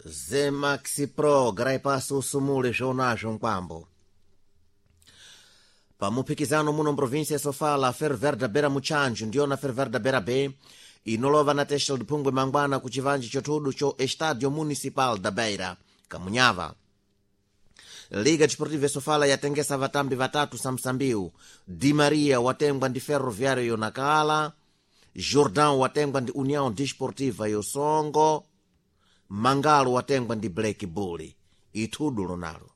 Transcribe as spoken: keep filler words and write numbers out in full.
Zemaxi Pro graipaso usumule zvonazo nkwambo pamuphikizano muno mprovinsia Sofala. Ferver da Beira Muchanju ndiyona Ferver da Beira B inolova na testa liphungwe mangwana ku chivanji chotudu cho Estádio Municipal da Beira Kamunyava. Liga Desportiva Sofala yatengesa vatambi vatatu samsambiu. Di Maria watengwa ndi Ferroviário Yonakala, Jordão watengwa ndi União Desportiva Yosongo, Mangalo watengwa ndi Black Bully. Itudu lonalo